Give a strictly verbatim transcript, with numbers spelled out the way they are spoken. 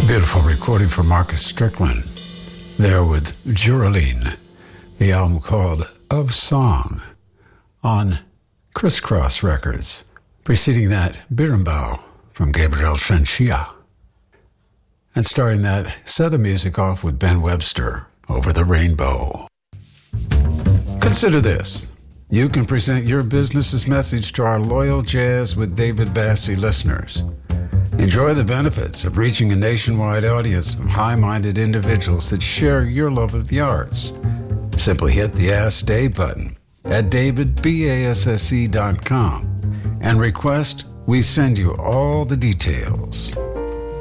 A beautiful recording from Marcus Strickland there with Juraline, the album called Of Song on Crisscross Records. Preceding that, Birnbaum from Gabriel Francia. And starting that set of music off with Ben Webster, Over the Rainbow. Consider this. You can present your business's message to our loyal Jazz with David Bassie listeners. Enjoy the benefits of reaching a nationwide audience of high-minded individuals that share your love of the arts. Simply hit the Ask Dave button at david basse dot com and request we send you all the details.